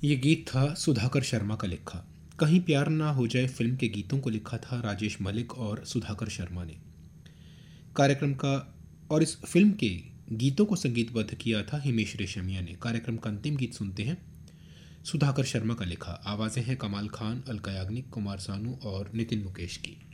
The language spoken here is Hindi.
ये गीत था सुधाकर शर्मा का लिखा। कहीं प्यार ना हो जाए फिल्म के गीतों को लिखा था राजेश मलिक और सुधाकर शर्मा ने। कार्यक्रम का और इस फिल्म के गीतों को संगीतबद्ध किया था हिमेश रेशमिया ने। कार्यक्रम का अंतिम गीत सुनते हैं, सुधाकर शर्मा का लिखा। आवाज़ें हैं कमाल खान, अलका याग्निक, कुमार सानू और नितिन मुकेश की।